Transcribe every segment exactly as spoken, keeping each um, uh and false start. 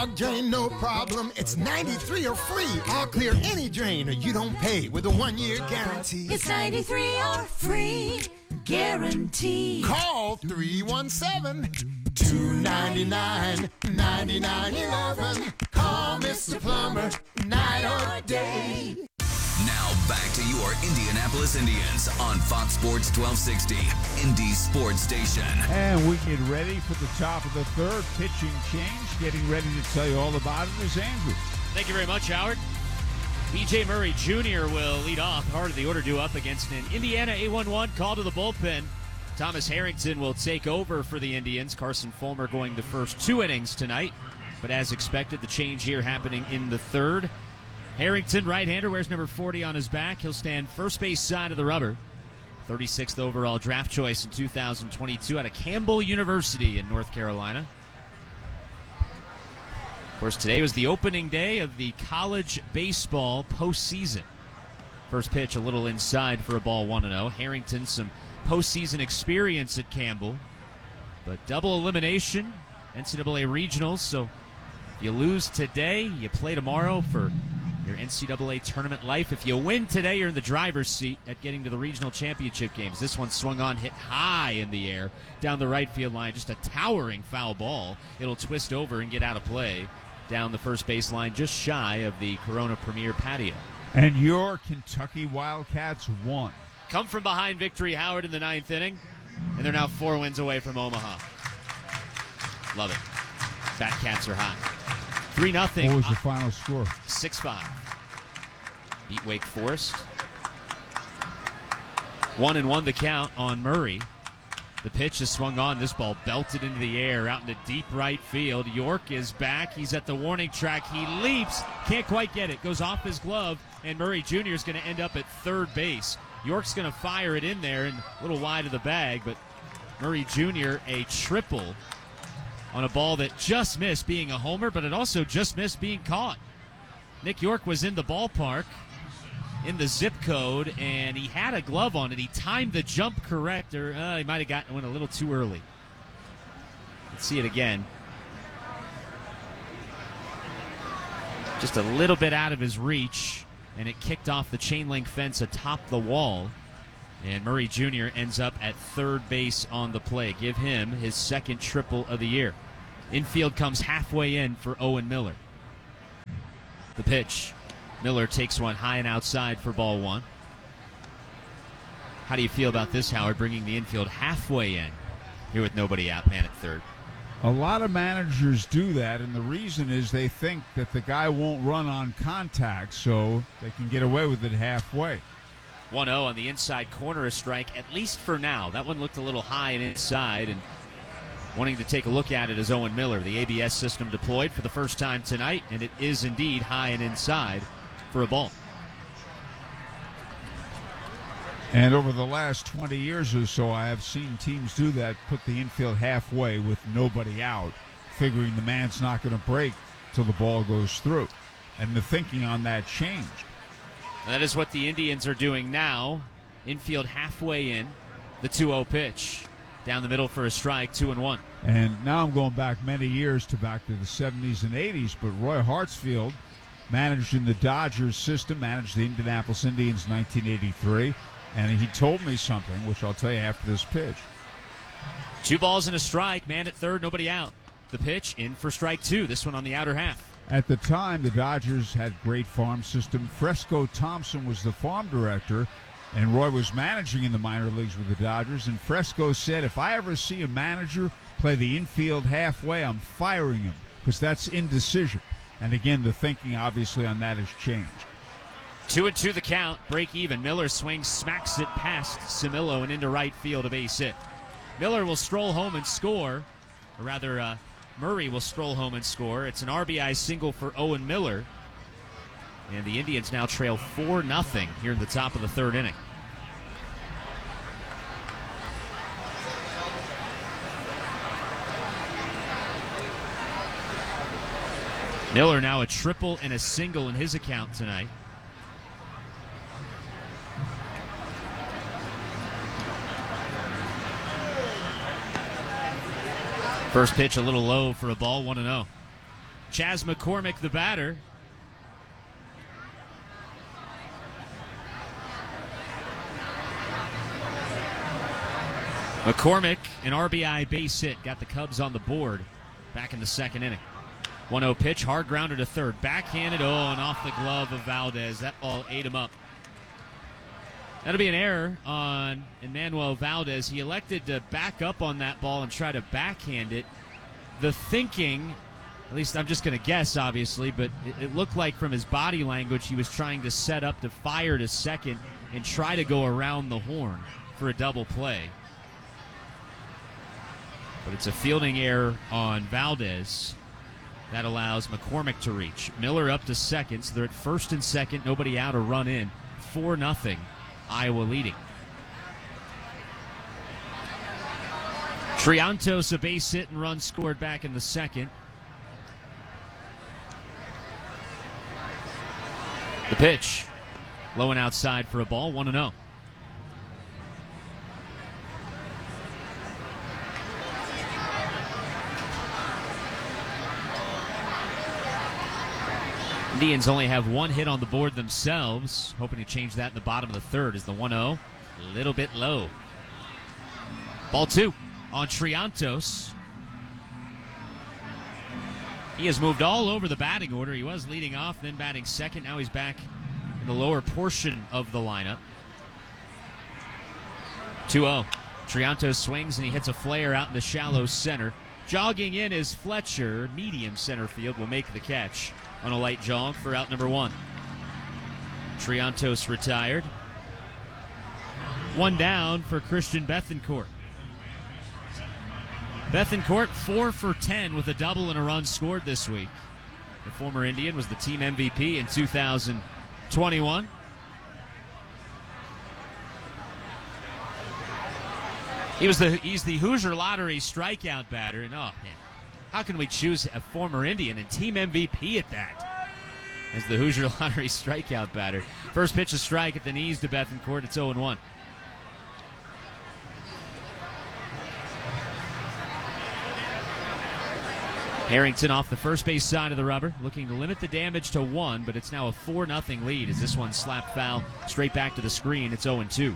Drain, no problem. It's ninety-three or free. I'll clear any drain or you don't pay with a one-year guarantee. It's ninety-three or free guarantee. Call three one seven, two nine nine, nine nine one one. Call Mister Plumber night or day. Now back to your Indianapolis Indians on Fox Sports twelve sixty, Indy Sports Station. And we get ready for the top of the third. Pitching change. Getting ready to tell you all about it is Andrew. Thank you very much, Howard. B J Murray Junior will lead off. Heart of the order due up against an Indiana eight one one call to the bullpen. Thomas Harrington will take over for the Indians. Carson Fulmer going the first two innings tonight. But as expected, the change here happening in the third. Harrington, right-hander, wears number forty on his back. He'll stand first base side of the rubber. thirty-sixth overall draft choice in two thousand twenty-two out of Campbell University in North Carolina. Of course, today was the opening day of the college baseball postseason. First pitch a little inside for a ball one and oh. Harrington, some postseason experience at Campbell. But double elimination, N C double A regionals, so if you lose today, you play tomorrow for your N C double A tournament life. If you win today, you're in the driver's seat at getting to the regional championship games. This one swung on, hit high in the air down the right field line. Just a towering foul ball. It'll twist over and get out of play down the first base line, just shy of the Corona Premier patio. And your Kentucky Wildcats won. Come from behind victory, Howard, in the ninth inning, and they're now four wins away from Omaha. Love it. Fat Cats are hot. three nothing. What was the final score? six five. Beat Wake Forest. One and one the count on Murray. The pitch is swung on. This ball belted into the air out into deep right field. York is back. He's at the warning track. He leaps. Can't quite get it. Goes off his glove, and Murray Junior is going to end up at third base. York's going to fire it in there and a little wide of the bag, but Murray Junior a triple on a ball that just missed being a homer, but it also just missed being caught. Nick York was in the ballpark in the zip code, and he had a glove on it. He timed the jump correct, or uh, he might have gotten one a little too early. Let's see it again. Just a little bit out of his reach, and it kicked off the chain link fence atop the wall. And Murray Junior ends up at third base on the play. Give him his second triple of the year. Infield comes halfway in for Owen Miller. The pitch. Miller takes one high and outside for ball one. How do you feel about this, Howard, bringing the infield halfway in here with nobody out, man at third? A lot of managers do that, and the reason is they think that the guy won't run on contact, so they can get away with it halfway. one oh on the inside corner, a strike, at least for now. That one looked a little high and inside, and wanting to take a look at it is Owen Miller. The A B S system deployed for the first time tonight, and it is indeed high and inside for a ball. And over the last twenty years or so, I have seen teams do that, put the infield halfway with nobody out, figuring the man's not going to break till the ball goes through. And the thinking on that changed. That is what the Indians are doing now. Infield halfway in, the two oh pitch. Down the middle for a strike, two and one. And now I'm going back many years to back to the seventies and eighties, but Roy Hartsfield managed in the Dodgers system, managed the Indianapolis Indians in nineteen eighty-three, and he told me something, which I'll tell you after this pitch. Two balls and a strike, man at third, nobody out. The pitch in for strike two, this one on the outer half. At the time, the Dodgers had great farm system. Fresco Thompson was the farm director, and Roy was managing in the minor leagues with the Dodgers, and Fresco said, if I ever see a manager play the infield halfway, I'm firing him, because that's indecision. And again, the thinking obviously on that has changed. Two and two the count, break even. Miller swings, smacks it past Simillo and into right field, a base hit. Miller will stroll home and score, or rather, uh, Murray will stroll home and score. It's an R B I single for Owen Miller. And the Indians now trail four nothing here in the top of the third inning. Miller now a triple and a single in his account tonight. First pitch a little low for a ball, one and oh. Chas McCormick, the batter. McCormick, an R B I base hit, got the Cubs on the board back in the second inning. one oh pitch, hard grounder to third. Backhanded, oh, and off the glove of Valdez. That ball ate him up. That'll be an error on Emmanuel Valdez. He elected to back up on that ball and try to backhand it. The thinking, at least I'm just going to guess, obviously, but it, it looked like from his body language he was trying to set up to fire to second and try to go around the horn for a double play. But it's a fielding error on Valdez. That allows McCormick to reach. Miller up to second, so they're at first and second. Nobody out, a run in. four nothing. Iowa leading. Triantos, a base hit and run scored back in the second. The pitch. Low and outside for a ball, one and oh. Indians only have one hit on the board themselves. Hoping to change that in the bottom of the third is the one oh. A little bit low. Ball two on Triantos. He has moved all over the batting order. He was leading off, then batting second. Now he's back in the lower portion of the lineup. two oh. Triantos swings and he hits a flare out in the shallow center. Jogging in is Fletcher. Medium center field will make the catch on a light jog for out number one. Triantos retired. One down for Christian Bethancourt. Bethancourt four for ten with a double and a run scored this week. The former Indian was the team M V P in two thousand twenty-one. He was the he's the Hoosier Lottery strikeout batter, and oh man, how can we choose a former Indian and team M V P at that? As the Hoosier Lottery strikeout batter. First pitch a strike at the knees to Bethancourt. It's oh and one. Harrington off the first base side of the rubber, looking to limit the damage to one, but it's now a four nothing lead as this one slapped foul straight back to the screen. It's oh and two.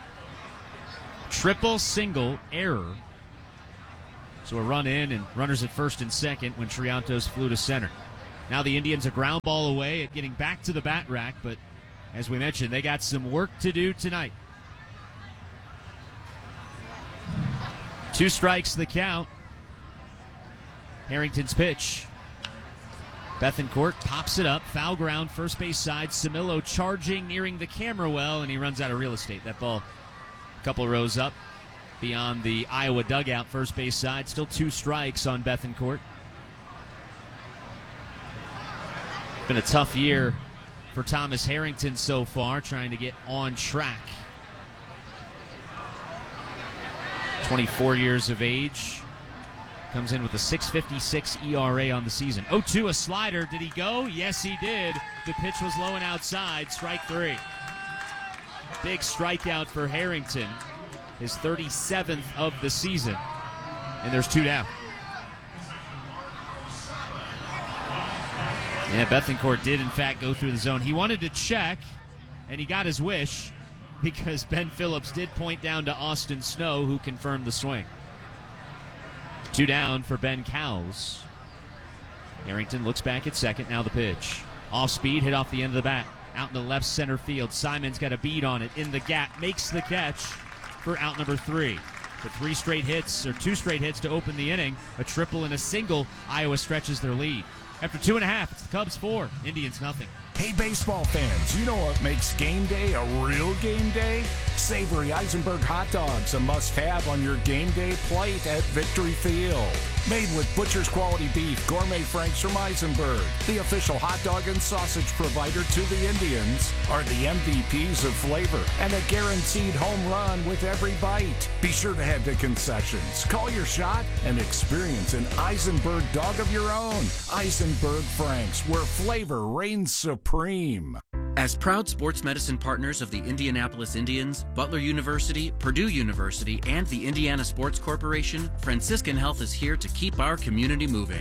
Triple single error. So a run in and runners at first and second when Triantos flew to center. Now the Indians a ground ball away at getting back to the bat rack, but as we mentioned, they got some work to do tonight. Two strikes the count. Harrington's pitch. Bethancourt pops it up. Foul ground, first base side. Camilo charging, nearing the camera well, and he runs out of real estate. That ball a couple rows up beyond the Iowa dugout, first base side. Still two strikes on Bethancourt. Been a tough year for Thomas Harrington so far, trying to get on track. twenty-four years of age. Comes in with a six fifty-six E R A on the season. oh two, a slider. Did he go? Yes, he did. The pitch was low and outside. Strike three. Big strikeout for Harrington. His thirty-seventh of the season. And there's two down. Yeah, Bethancourt did, in fact, go through the zone. He wanted to check, and he got his wish because Ben Phillips did point down to Austin Snow, who confirmed the swing. Two down for Ben Cowles. Harrington looks back at second. Now the pitch. Off speed, hit off the end of the bat. Out in the left center field. Simon's got a bead on it. In the gap. Makes the catch for out number three. For three straight hits, or two straight hits to open the inning. A triple and a single. Iowa stretches their lead. After two and a half, it's the Cubs four. Indians nothing. Hey, baseball fans, you know what makes game day a real game day? Savory Eisenberg hot dogs, a must-have on your game day plate at Victory Field. Made with butcher's quality beef, gourmet franks from Eisenberg, the official hot dog and sausage provider to the Indians, are the M V Ps of flavor and a guaranteed home run with every bite. Be sure to head to concessions, call your shot, and experience an Eisenberg dog of your own. Eisenberg Franks, where flavor reigns supreme. As proud sports medicine partners of the Indianapolis Indians, Butler University, Purdue University, and the Indiana Sports Corporation, Franciscan Health is here to keep our community moving.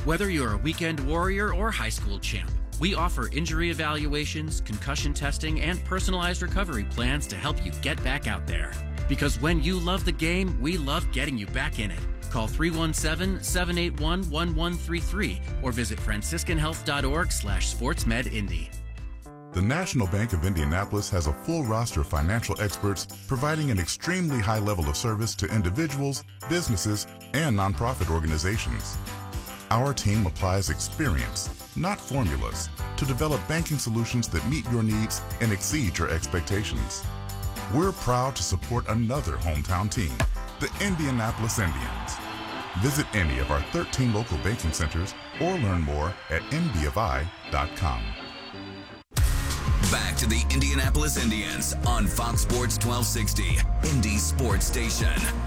Whether you're a weekend warrior or high school champ, we offer injury evaluations, concussion testing, and personalized recovery plans to help you get back out there. Because when you love the game, we love getting you back in it. Call three one seven, seven eight one, one one three three or visit franciscan health dot org slash sportsmedindy. The National Bank of Indianapolis has a full roster of financial experts providing an extremely high level of service to individuals, businesses, and nonprofit organizations. Our team applies experience, not formulas, to develop banking solutions that meet your needs and exceed your expectations. We're proud to support another hometown team, the Indianapolis Indians. Visit any of our thirteen local banking centers or learn more at n b f i dot com. Back to the Indianapolis Indians on Fox Sports twelve sixty, Indy Sports Station.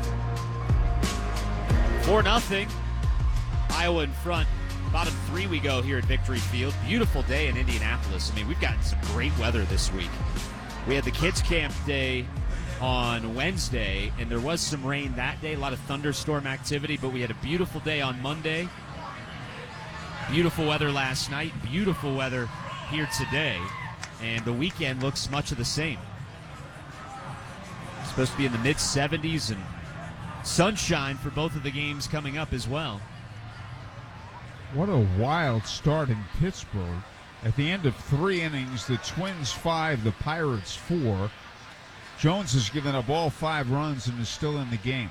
four nothing. Iowa in front. Bottom three we go here at Victory Field. Beautiful day in Indianapolis. I mean, we've gotten some great weather this week. We had the kids' camp day on Wednesday, and there was some rain that day, a lot of thunderstorm activity, but we had a beautiful day on Monday. Beautiful weather last night. Beautiful weather here today. And the weekend looks much of the same. It's supposed to be in the mid seventies and sunshine for both of the games coming up as well. What a wild start in Pittsburgh. At the end of three innings, the Twins five, the Pirates four. Jones has given up all five runs and is still in the game.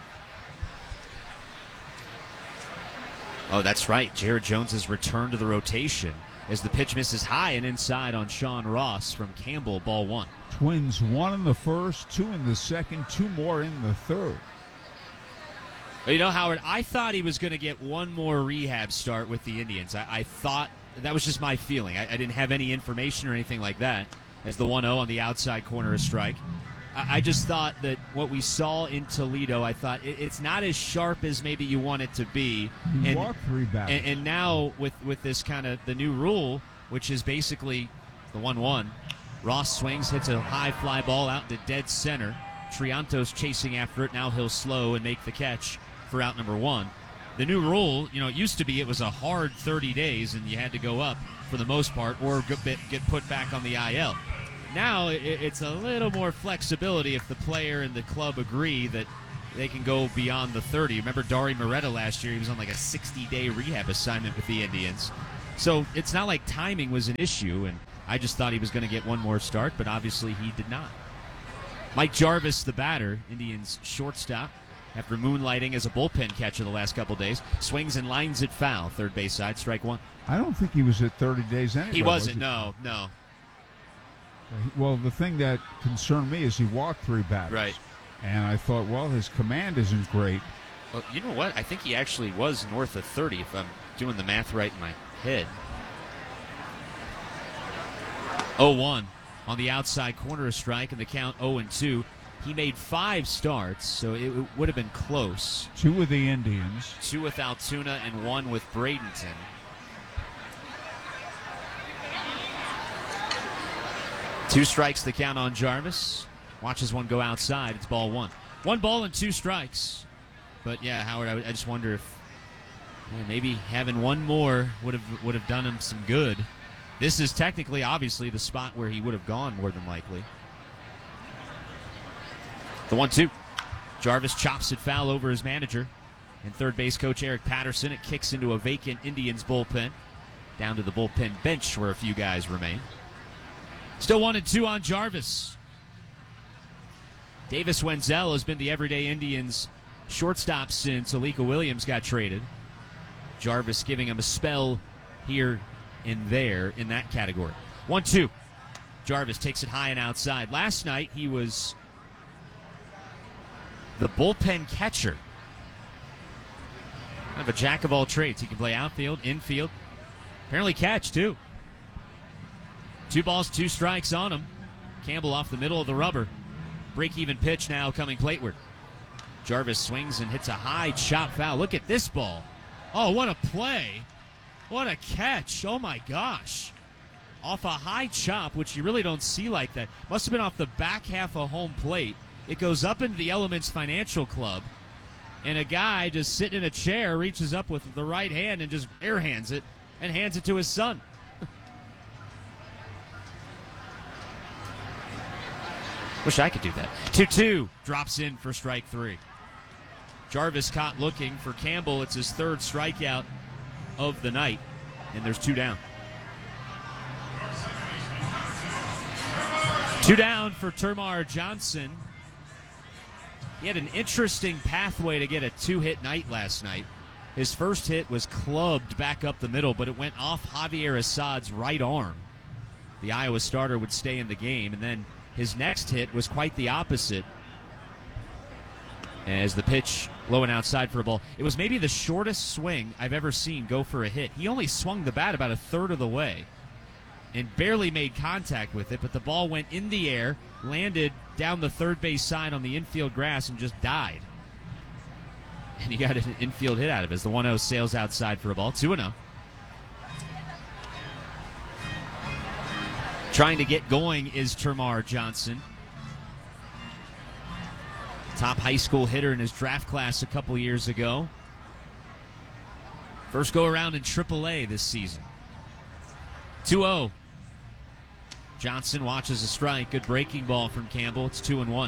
Oh, that's right. Jared Jones has returned to the rotation as the pitch misses high and inside on Sean Ross from Campbell, ball one. Twins one in the first, two in the second, two more in the third. You know, Howard, I thought he was going to get one more rehab start with the Indians. I, I thought that was just my feeling. I, I didn't have any information or anything like that as the one oh on the outside corner is strike. I, I just thought that what we saw in Toledo, I thought it, it's not as sharp as maybe you want it to be. He and, walked three batters. And, and now with, with this kind of the new rule, which is basically the one one, Ross swings, hits a high fly ball out to dead center. Triantos chasing after it. Now he'll slow and make the catch for out number one. The new rule, you know, it used to be it was a hard thirty days and you had to go up for the most part or get, get put back on the I L. Now it, it's a little more flexibility if the player and the club agree that they can go beyond the thirty. Remember Dari Moretta last year? He was on like a sixty-day rehab assignment with the Indians. So it's not like timing was an issue, and I just thought he was going to get one more start, but obviously he did not. Mike Jarvis, the batter, Indians shortstop, after moonlighting as a bullpen catcher the last couple days, swings and lines it foul, third base side, strike one. I don't think he was at thirty days anyway. He wasn't, was no, no. Well, the thing that concerned me is he walked three batters. Right. And I thought, well, his command isn't great. Well, you know what? I think he actually was north of thirty, if I'm doing the math right in my head. oh one on the outside corner, a strike, and the count oh and two. He made five starts, so it would have been close. Two with the Indians. Two with Altoona and one with Bradenton. Two strikes the count on Jarvis. Watches one go outside. It's ball one. One ball and two strikes. But, yeah, Howard, I, I just wonder if yeah, maybe having one more would have would have done him some good. This is technically, obviously, the spot where he would have gone more than likely. The one two. Jarvis chops it foul over his manager. And third base coach Eric Patterson. It kicks into a vacant Indians bullpen. Down to the bullpen bench where a few guys remain. Still one and two on Jarvis. Davis Wenzel has been the everyday Indians shortstop since Alika Williams got traded. Jarvis giving him a spell here and there in that category. one two. Jarvis takes it high and outside. Last night he was the bullpen catcher. Kind of a jack of all trades. He can play outfield, infield. Apparently catch, too. Two balls, two strikes on him. Campbell off the middle of the rubber. Break-even pitch now coming plateward. Jarvis swings and hits a high chop foul. Look at this ball. Oh, what a play. What a catch. Oh, my gosh. Off a high chop, which you really don't see like that. Must have been off the back half of home plate. It goes up into the Elements Financial Club, and a guy just sitting in a chair reaches up with the right hand and just airhands it and hands it to his son. Wish I could do that. two two drops in for strike three. Jarvis caught looking for Campbell. It's his third strikeout of the night, and there's two down. Two down for Termarr Johnson. He had an interesting pathway to get a two-hit night last night. His first hit was clubbed back up the middle, but it went off Javier Assad's right arm. The Iowa starter would stay in the game, and then his next hit was quite the opposite. As the pitch low and outside for a ball. It was maybe the shortest swing I've ever seen go for a hit. He only swung the bat about a third of the way and barely made contact with it, but the ball went in the air, landed down the third base side on the infield grass, and just died. And he got an infield hit out of it as the one oh sails outside for a ball. two and oh. Trying to get going is Termarr Johnson. Top high school hitter in his draft class a couple years ago. First go around in triple A this season. two oh. Johnson watches a strike. Good breaking ball from Campbell. It's two and one.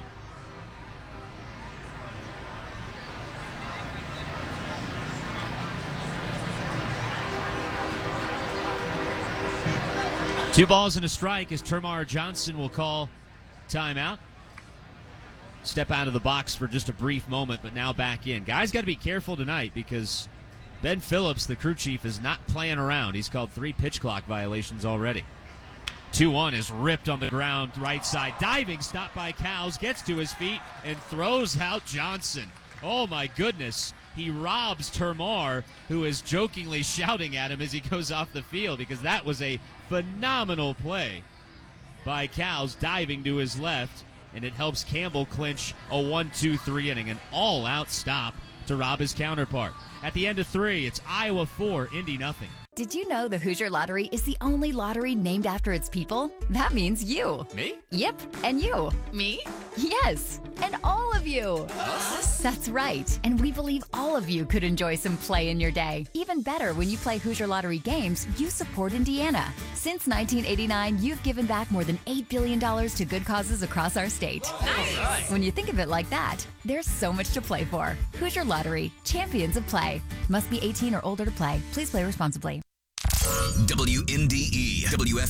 Two balls and a strike as Termarr Johnson will call timeout. Step out of the box for just a brief moment, but now back in. Guys got to be careful tonight because Ben Phillips, the crew chief, is not playing around. He's called three pitch clock violations already. two one is ripped on the ground, right side. Diving, stopped by Cowles, gets to his feet, and throws out Johnson. Oh, my goodness. He robs Termarr, who is jokingly shouting at him as he goes off the field, because that was a phenomenal play by Cowles, diving to his left, and it helps Campbell clinch a one two three inning, an all-out stop to rob his counterpart. At the end of three, it's Iowa four, Indy nothing. Did you know the Hoosier Lottery is the only lottery named after its people? That means you. Me? Yep, and you. Me? Yes, and all of you. Us? That's right, and we believe all of you could enjoy some play in your day. Even better, when you play Hoosier Lottery games, you support Indiana. Since nineteen eighty-nine, you've given back more than eight billion dollars to good causes across our state. Nice. When you think of it like that, there's so much to play for. Hoosier Lottery, champions of play. Must be eighteen or older to play. Please play responsibly. W N D E W F